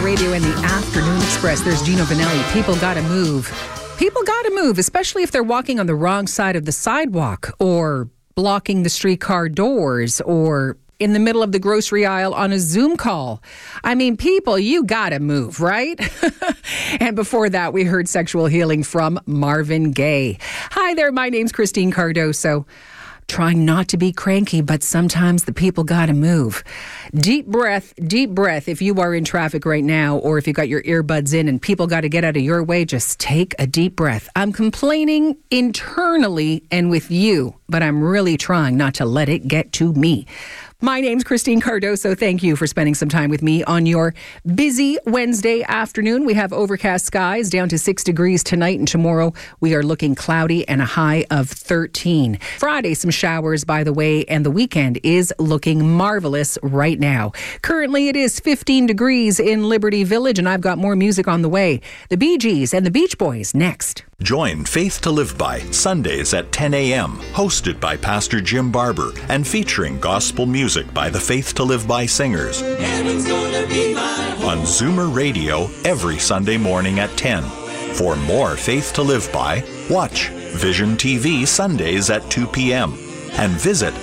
Zoomer Radio and the Afternoon Express. There's Gino Vanelli. People gotta move. People gotta move, especially if they're walking on the wrong side of the sidewalk or blocking the streetcar doors or in the middle of the grocery aisle on a Zoom call. I mean, people, you gotta move, right? And before that, we heard Sexual Healing from Marvin Gaye. Hi there, my name's Christine Cardoso. Trying not to be cranky, but sometimes the people gotta move. Deep breath, deep breath. If you are in traffic right now, or if you got your earbuds in and people gotta get out of your way, just take a deep breath. I'm complaining internally and with you, but I'm really trying not to let it get to me. My name's Christine Cardoso. Thank you for spending some time with me on your busy Wednesday afternoon. We have overcast skies down to 6 degrees tonight, and tomorrow we are looking cloudy and a high of 13. Friday, some showers, by the way, and the weekend is looking marvelous right now. Currently, it is 15 degrees in Liberty Village, and I've got more music on the way. The Bee Gees and the Beach Boys next. Join Faith to Live By Sundays at 10 a.m., hosted by Pastor Jim Barber and featuring gospel music by the Faith to Live By singers. Heaven's gonna be my home. On Zoomer Radio every Sunday morning at 10. For more Faith to Live By, watch Vision TV Sundays at 2 p.m. and visit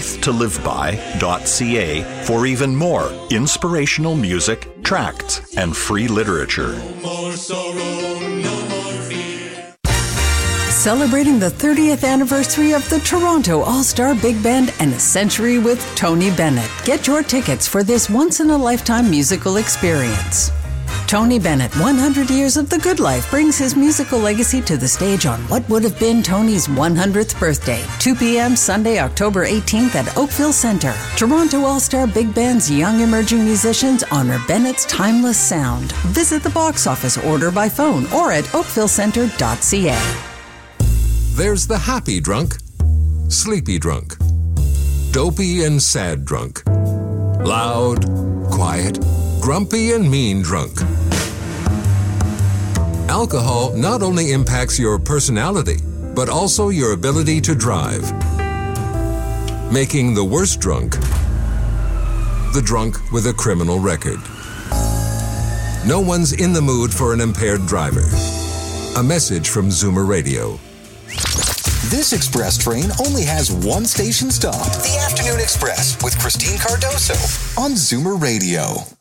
faithtoliveby.ca for even more inspirational music, tracts, and free literature. No more sorrow, no more fear. Celebrating the 30th anniversary of the Toronto All-Star Big Band and a century with Tony Bennett. Get your tickets for this once-in-a-lifetime musical experience. Tony Bennett, 100 Years of the Good Life, brings his musical legacy to the stage on what would have been Tony's 100th birthday. 2 p.m. Sunday, October 18th at Oakville Centre. Toronto All-Star Big Band's young emerging musicians honor Bennett's timeless sound. Visit the box office, order by phone, or at oakvillecentre.ca. There's the happy drunk, sleepy drunk, dopey and sad drunk, loud, quiet, grumpy and mean drunk. Alcohol not only impacts your personality, but also your ability to drive, making the worst drunk the drunk with a criminal record. No one's in the mood for an impaired driver. A message from Zoomer Radio. This express train only has one station stop. The Afternoon Express with Christine Cardoso on Zoomer Radio.